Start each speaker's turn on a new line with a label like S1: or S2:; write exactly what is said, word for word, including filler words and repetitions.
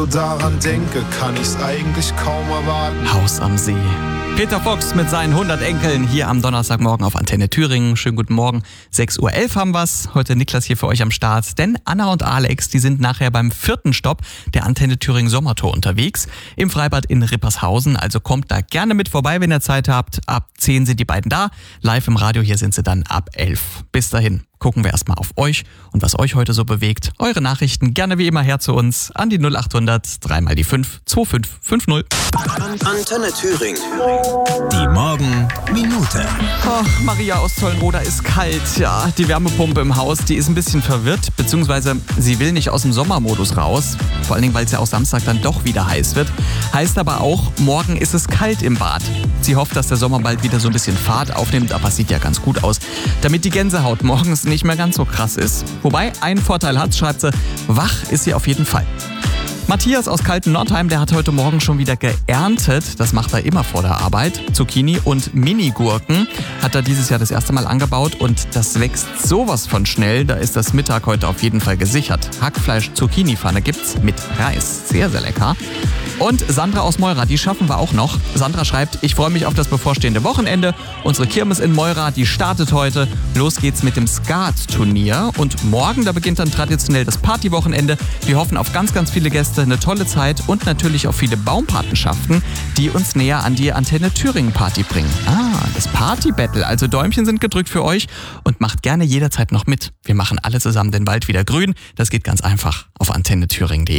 S1: daran denke, kann ich's eigentlich kaum erwarten.
S2: Haus am See. Peter Fox mit seinen hundert Enkeln hier am Donnerstagmorgen auf Antenne Thüringen. Schönen guten Morgen. sechs Uhr elf haben wir's. Heute Niklas hier für euch am Start. Denn Anna und Alex, die sind nachher beim vierten Stopp der Antenne Thüringen Sommertour unterwegs. Im Freibad in Rippershausen. Also kommt da gerne mit vorbei, wenn ihr Zeit habt. Ab zehn sind die beiden da. Live im Radio, hier sind sie dann ab elf. Bis dahin gucken wir erstmal auf euch und was euch heute so bewegt. Eure Nachrichten gerne wie immer her zu uns an die null acht hundert, drei mal die fünf, zwei fünf fünf null.
S3: Antenne Thüringen. Die Morgenminute.
S2: Ach, Maria aus Zollenroda ist kalt. Ja, die Wärmepumpe im Haus, die ist ein bisschen verwirrt, beziehungsweise sie will nicht aus dem Sommermodus raus. Vor allen Dingen, weil es ja auch Samstag dann doch wieder heiß wird. Heißt aber auch, morgen ist es kalt im Bad. Sie hofft, dass der Sommer bald wieder so ein bisschen Fahrt aufnimmt, aber es sieht ja ganz gut aus. Damit die Gänsehaut morgens nicht mehr ganz so krass ist. Wobei, einen Vorteil hat, schreibt sie, wach ist sie auf jeden Fall. Matthias aus Kalten-Nordheim, der hat heute Morgen schon wieder geerntet. Das macht er immer vor der Arbeit. Zucchini und Mini-Gurken hat er dieses Jahr das erste Mal angebaut und das wächst sowas von schnell. Da ist das Mittag heute auf jeden Fall gesichert. Hackfleisch-Zucchini-Pfanne gibt's mit Reis. Sehr, sehr lecker. Und Sandra aus Meura, die schaffen wir auch noch. Sandra schreibt, ich freue mich auf das bevorstehende Wochenende. Unsere Kirmes in Meura, die startet heute. Los geht's mit dem Skat-Turnier. Und morgen, da beginnt dann traditionell das Partywochenende. Wir hoffen auf ganz, ganz viele Gäste, eine tolle Zeit und natürlich auf viele Baumpatenschaften, die uns näher an die Antenne Thüringen Party bringen. Ah, das Party-Battle. Also Däumchen sind gedrückt für euch und macht gerne jederzeit noch mit. Wir machen alle zusammen den Wald wieder grün. Das geht ganz einfach auf antenne thüringen punkt de.